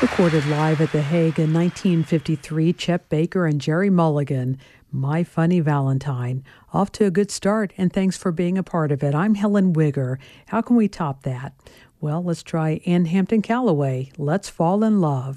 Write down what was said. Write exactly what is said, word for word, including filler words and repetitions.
Recorded live at The Hague in nineteen fifty-three, Chet Baker and Jerry Mulligan, My Funny Valentine. Off to a good start, and thanks for being a part of it. I'm Helen Wigger. How can we top that? Well, let's try Ann Hampton Callaway, Let's Fall in Love.